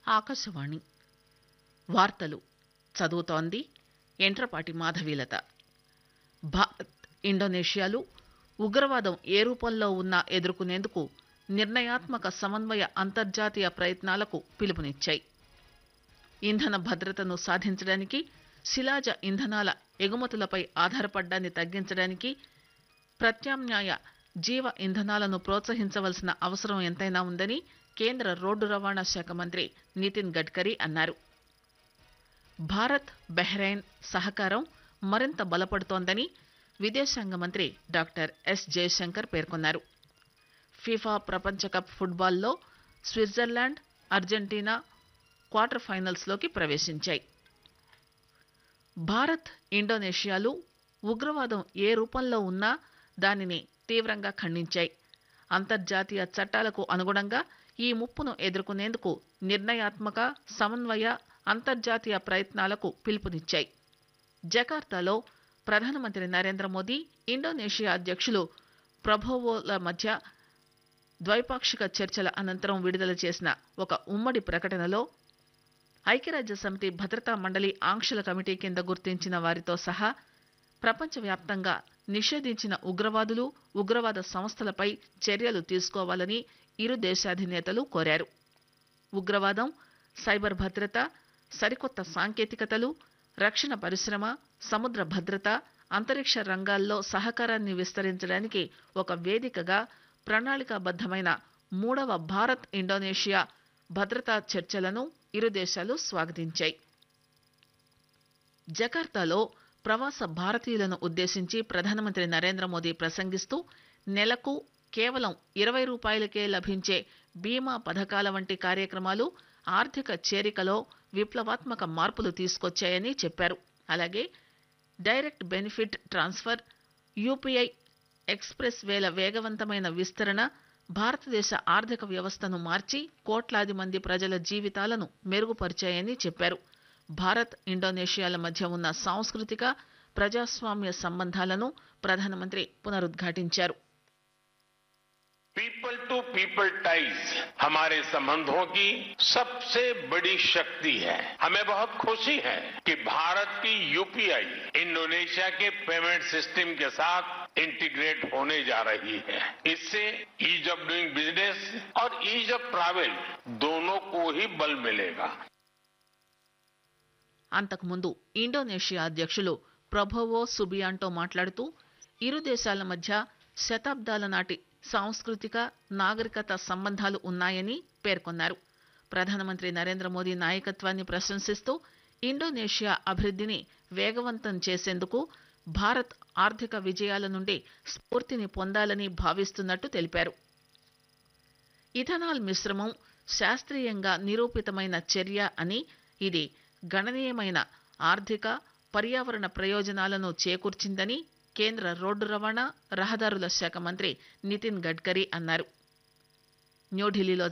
ఆకాశవాణి వార్తలు చదువుతోంది ఎంట్రపాటి మాధవీలత. భారత్, ఇండోనేషియాలు ఉగ్రవాదం ఏ రూపంలో ఉన్నా ఎదుర్కొనేందుకు నిర్ణయాత్మక సమన్వయ అంతర్జాతీయ ప్రయత్నాలకు పిలుపునిచ్చాయి. ఇంధన భద్రతను సాధించడానికి, శిలాజ ఇంధనాల ఎగుమతులపై ఆధారపడ్డాన్ని తగ్గించడానికి ప్రత్యామ్నాయ జీవ ఇంధనాలను ప్రోత్సహించవలసిన అవసరం ఎంతైనా ఉందని కేంద్ర రోడ్డు రవాణా శాఖ మంత్రి నితిన్ గడ్కరీ అన్నారు. భారత్, బహ్రెయిన్ సహకారం మరింత బలపడుతోందని విదేశాంగ మంత్రి డాక్టర్ ఎస్ జయశంకర్ పేర్కొన్నారు. ఫిఫా ప్రపంచ cup ఫుట్బాల్లో Switzerland, Argentina quarter finals లోకి ప్రవేశించాయి. భారత్, ఇండోనేషియాలు ఉగ్రవాదం ఏ రూపంలో ఉన్నా దానిని తీవ్రంగా ఖండించాయి. అంతర్జాతీయ చట్టాలకు అనుగుణంగా ఈ ముప్పును ఎదుర్కొనేందుకు నిర్ణయాత్మక, సమన్వయ అంతర్జాతీయ ప్రయత్నాలకు పిలుపునిచ్చాయి. జకార్తాలో ప్రధానమంత్రి నరేంద్ర మోదీ, ఇండోనేషియా అధ్యక్షులు ప్రబోవోల మధ్య ద్వైపాక్షిక చర్చల అనంతరం విడుదల చేసిన ఒక ఉమ్మడి ప్రకటనలో ఐక్యరాజ్య సమితి భద్రతా మండలి ఆంక్షల కమిటీ కింద గుర్తించిన వారితో సహా ప్రపంచవ్యాప్తంగా నిషేధించిన ఉగ్రవాదులు, ఉగ్రవాద సంస్థలపై చర్యలు తీసుకోవాలని ఇరు దేశాధినేతలు కోరారు. ఉగ్రవాదం, సైబర్ భద్రత, సరికొత్త సాంకేతికతలు, రక్షణ పరిశ్రమ, సముద్ర భద్రత, అంతరిక్ష రంగాల్లో సహకారాన్ని విస్తరించడానికి ఒక వేదికగా ప్రణాళికాబద్దమైన 3వ భారత్, ఇండోనేషియా భద్రతా చర్చలను ఇరు దేశాలు స్వాగతించాయి. జకార్తాలో ప్రవాస భారతీయులను ఉద్దేశించి ప్రధానమంత్రి నరేంద్ర మోదీ ప్రసంగిస్తూ నెలకు కేవలం 20 రూపాయలకే లభించే బీమా పథకాల వంటి కార్యక్రమాలు ఆర్థిక చేరికలో విప్లవాత్మక మార్పులు తీసుకొచ్చాయని చెప్పారు. అలాగే direct benefit transfer, UPI express వేల వేగవంతమైన విస్తరణ భారతదేశ ఆర్థిక వ్యవస్థను మార్చి కోట్లాది మంది ప్రజల జీవితాలను మెరుగుపరిచాయని చెప్పారు. భారత్, ఇండోనేషియాల మధ్య ఉన్న సాంస్కృతిక, ప్రజాస్వామ్య సంబంధాలను ప్రధానమంత్రి పునరుద్ఘాటించారు. पीपल टू पीपल टाइज हमारे संबंधों की सबसे बड़ी शक्ति है. हमें बहुत खुशी है कि भारत की यूपीआई इंडोनेशिया के पेमेंट सिस्टम के साथ इंटीग्रेट होने जा रही है. इससे ईज ऑफ डूइंग बिजनेस और ईज ऑफ ट्रैवल दोनों को ही बल मिलेगा. అంతకుముందు ఇండోనేషియా అధ్యక్షులు ప్రబోవో సుబియాంటో మాట్లాడుతూ ఇరు దేశాల మధ్య శతాబ్దాల నాటి సాంస్కృతిక, నాగరికత సంబంధాలు ఉన్నాయని పేర్కొన్నారు. ప్రధానమంత్రి నరేంద్ర మోదీ నాయకత్వాన్ని ప్రశంసిస్తూ ఇండోనేషియా అభివృద్ధిని వేగవంతం చేసేందుకు భారత్ ఆర్థిక విజయాల నుండి స్ఫూర్తిని పొందాలని భావిస్తున్నట్టు తెలిపారు. ఇథనాల్ మిశ్రమం శాస్త్రీయంగా నిరూపితమైన చర్య అని, ఇది గణనీయమైన ఆర్థిక, పర్యావరణ ప్రయోజనాలను చేకూర్చిందని కేంద్ర రోడ్డు రవాణా, రహదారుల శాఖ మంత్రి నితిన్ గడ్కరీ అన్నారు. న్యూఢిల్లీలో